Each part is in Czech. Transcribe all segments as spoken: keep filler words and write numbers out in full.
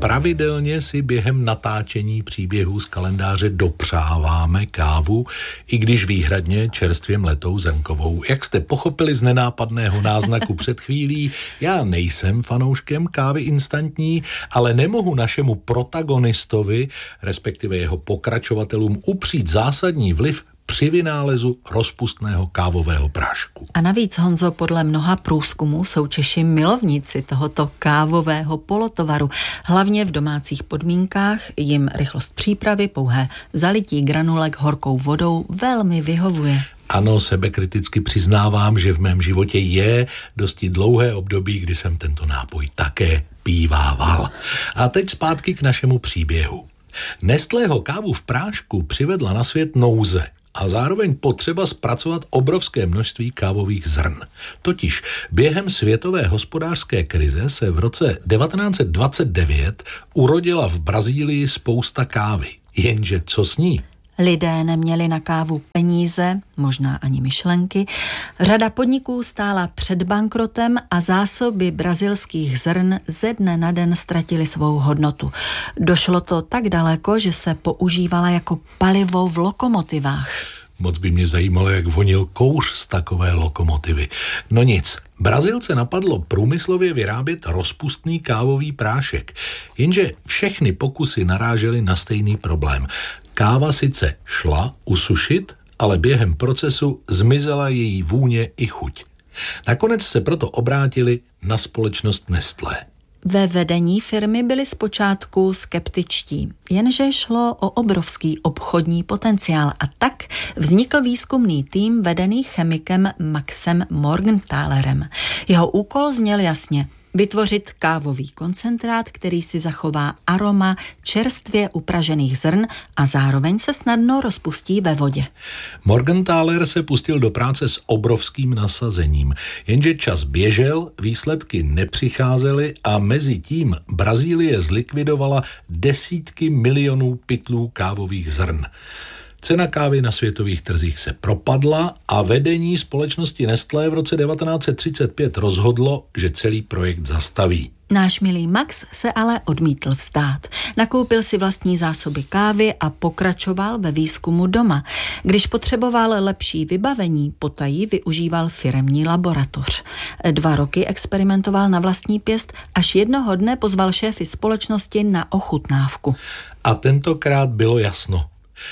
pravidelně si během natáčení příběhů z kalendáře dopřáváme kávu, i když výhradně čerstvě mletou zrnkovou. Jak jste pochopili z nenápadného náznaku před chvílí, já nejsem fanouškem kávy instantní, ale nemohu našemu protagonistovi, respektive jeho pokračovatelům, upřít zásadní vliv při vynálezu rozpustného kávového prášku. A navíc, Honzo, podle mnoha průzkumů jsou Češi milovníci tohoto kávového polotovaru. Hlavně v domácích podmínkách jim rychlost přípravy, pouhé zalití granulek horkou vodou velmi vyhovuje. Ano, sebekriticky přiznávám, že v mém životě je dosti dlouhé období, kdy jsem tento nápoj také pívával. A teď zpátky k našemu příběhu. Nestlého kávu v prášku přivedla na svět nouze a zároveň potřeba zpracovat obrovské množství kávových zrn. Totiž během světové hospodářské krize se v roce devatenáct set dvacet devět urodila v Brazílii spousta kávy. Jenže co s ní? Lidé neměli na kávu peníze, možná ani myšlenky. Řada podniků stála před bankrotem a zásoby brazilských zrn ze dne na den ztratily svou hodnotu. Došlo to tak daleko, že se používala jako palivo v lokomotivách. Moc by mě zajímalo, jak vonil kouř z takové lokomotivy. No nic, Brazilce napadlo průmyslově vyrábět rozpustný kávový prášek. Jenže všechny pokusy narážely na stejný problém. Káva sice šla usušit, ale během procesu zmizela její vůně i chuť. Nakonec se proto obrátili na společnost Nestlé. Ve vedení firmy byli zpočátku skeptičtí, jenže šlo o obrovský obchodní potenciál a tak vznikl výzkumný tým vedený chemikem Maxem Morgenthalerem. Jeho úkol zněl jasně: vytvořit kávový koncentrát, který si zachová aroma čerstvě upražených zrn a zároveň se snadno rozpustí ve vodě. Morgenthaler se pustil do práce s obrovským nasazením, jenže čas běžel, výsledky nepřicházely a mezi tím Brazílie zlikvidovala desítky milionů pytlů kávových zrn. Cena kávy na světových trzích se propadla a vedení společnosti Nestlé v roce devatenáct set třicet pět rozhodlo, že celý projekt zastaví. Náš milý Max se ale odmítl vzdát. Nakoupil si vlastní zásoby kávy a pokračoval ve výzkumu doma. Když potřeboval lepší vybavení, potají využíval firemní laboratoř. Dva roky experimentoval na vlastní pěst, až jednoho dne pozval šéfy společnosti na ochutnávku. A tentokrát bylo jasno.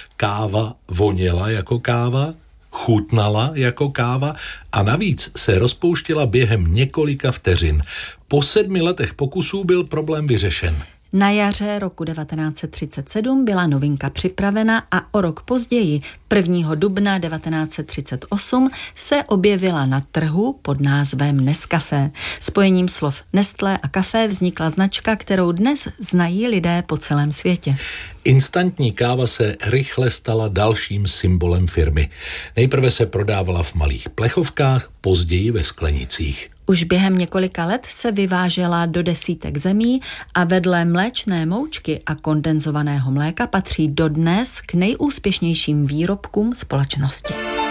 Káva voněla jako káva, chutnala jako káva a navíc se rozpouštěla během několika vteřin. Po sedmi letech pokusů byl problém vyřešen. Na jaře roku devatenáct set třicet sedm byla novinka připravena a o rok později, prvního dubna devatenáct set třicet osm, se objevila na trhu pod názvem Nescafé. Spojením slov Nestlé a kafé vznikla značka, kterou dnes znají lidé po celém světě. Instantní káva se rychle stala dalším symbolem firmy. Nejprve se prodávala v malých plechovkách, později ve sklenicích. Už během několika let se vyvážela do desítek zemí a vedle mléčné moučky a kondenzovaného mléka patří dodnes k nejúspěšnějším výrobkům společnosti.